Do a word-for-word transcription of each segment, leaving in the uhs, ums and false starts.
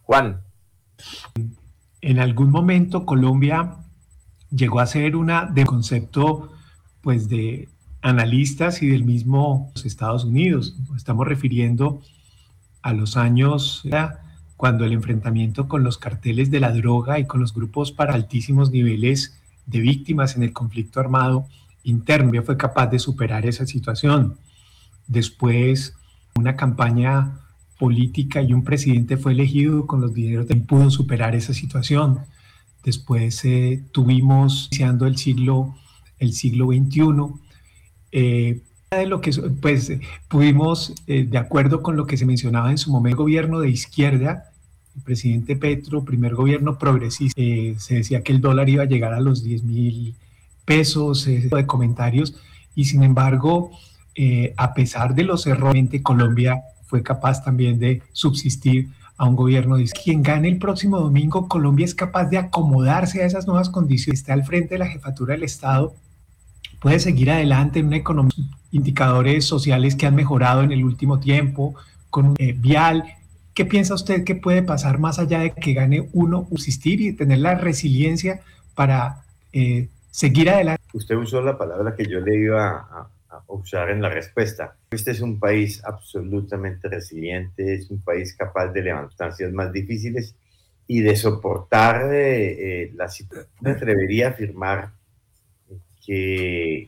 Juan, En algún momento Colombia llegó a ser una de concepto pues de analistas y del mismo Estados Unidos. Estamos refiriendo a los años ¿verdad? Cuando el enfrentamiento con los carteles de la droga y con los grupos para altísimos niveles de víctimas en el conflicto armado interno fue capaz de superar esa situación. Después, una campaña política y un presidente fue elegido con los dineros y pudo superar esa situación. Después eh, tuvimos, iniciando el siglo, el siglo veintiuno, eh, de lo que pues pudimos, eh, de acuerdo con lo que se mencionaba en su momento, gobierno de izquierda, el presidente Petro, primer gobierno progresista, eh, se decía que el dólar iba a llegar a los diez mil pesos, ese tipo de comentarios, y sin embargo, eh, a pesar de los errores, Colombia fue capaz también de subsistir a un gobierno de izquierda. Quien gane el próximo domingo, Colombia es capaz de acomodarse a esas nuevas condiciones, está al frente de la jefatura del Estado, puede seguir adelante en una economía, indicadores sociales que han mejorado en el último tiempo, con un eh, vial. ¿Qué piensa usted que puede pasar más allá de que gane uno, subsistir y tener la resiliencia para eh, seguir adelante? Usted usó la palabra que yo le iba a, a usar en la respuesta. Este es un país absolutamente resiliente, es un país capaz de levantarse más difíciles y de soportar eh, eh, la situación. Me atrevería a afirmar que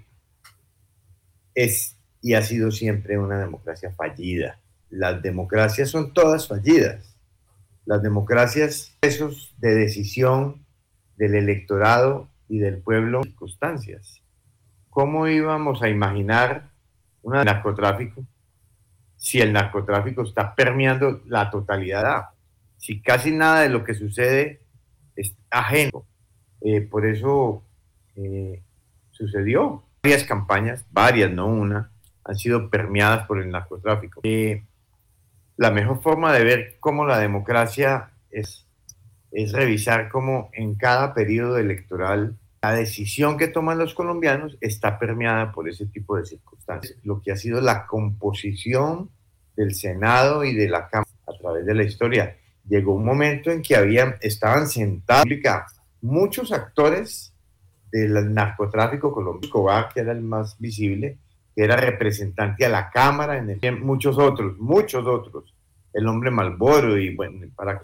es y ha sido siempre una democracia fallida. Las democracias son todas fallidas. Las democracias, esos de decisión del electorado y del pueblo, circunstancias. ¿Cómo íbamos a imaginar un narcotráfico si el narcotráfico está permeando la totalidad? Si casi nada de lo que sucede es ajeno. Eh, por eso eh, sucedió. Varias campañas, varias, no una, han sido permeadas por el narcotráfico. Eh, la mejor forma de ver cómo la democracia es, es revisar cómo en cada periodo electoral la decisión que toman los colombianos está permeada por ese tipo de circunstancias. Lo que ha sido la composición del Senado y de la Cámara a través de la historia. Llegó un momento en que habían, estaban sentados muchos actores del narcotráfico colombiano, Escobar, que era el más visible, que era representante a la Cámara, en el, muchos otros, muchos otros, el hombre Malboro y bueno, para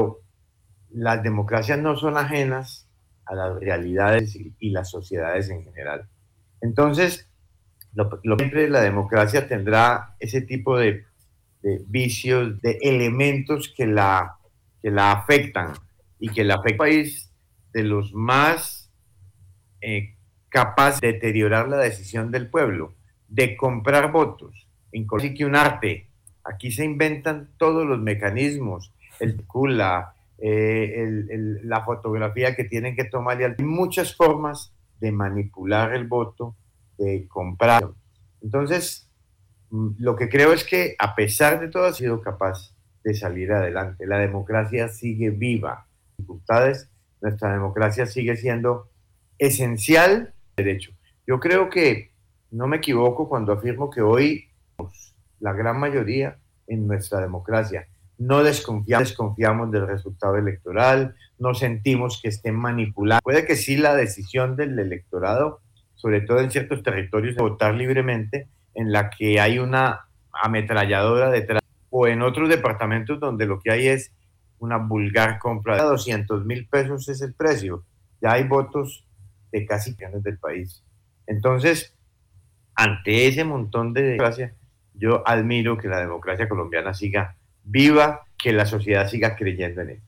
las democracias no son ajenas a las realidades y, y las sociedades en general. Entonces, lo, lo, siempre la democracia tendrá ese tipo de, de vicios, de elementos que la, que la afectan y que la afectan al país de los más eh, capaces de deteriorar la decisión del pueblo, de comprar votos. Así que un arte. Aquí se inventan todos los mecanismos, el cula, eh, el, el, la fotografía que tienen que tomar. Y hay muchas formas de manipular el voto, de comprar. Entonces, lo que creo es que a pesar de todo ha sido capaz de salir adelante. La democracia sigue viva. Dificultades, nuestra democracia sigue siendo esencial derecho. Yo creo que no me equivoco cuando afirmo que hoy la gran mayoría en nuestra democracia no desconfiamos, desconfiamos del resultado electoral, no sentimos que estén manipulando. Puede que sí la decisión del electorado, sobre todo en ciertos territorios, de votar libremente, en la que hay una ametralladora detrás, o en otros departamentos donde lo que hay es una vulgar compra de doscientos mil pesos es el precio. Ya hay votos de casi millones del país. Entonces, ante ese montón de democracia, yo admiro que la democracia colombiana siga viva, que la sociedad siga creyendo en ella.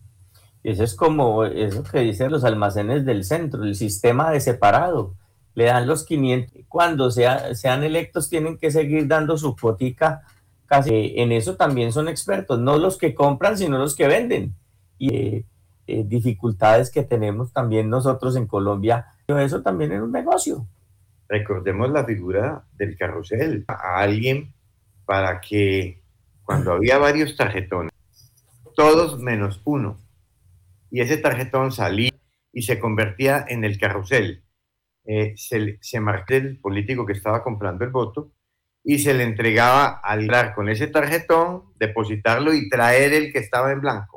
Eso es como eso que dicen los almacenes del centro, el sistema de separado. Le dan los quinientos, cuando sea, sean electos tienen que seguir dando su cuotica. Casi en eso también son expertos, no los que compran, sino los que venden. Y eh, eh, dificultades que tenemos también nosotros en Colombia, pero eso también es un negocio. Recordemos la figura del carrusel, a alguien para que cuando había varios tarjetones, todos menos uno, y ese tarjetón salía y se convertía en el carrusel, eh, se, se marcaba el político que estaba comprando el voto y se le entregaba al dar con ese tarjetón, depositarlo y traer el que estaba en blanco.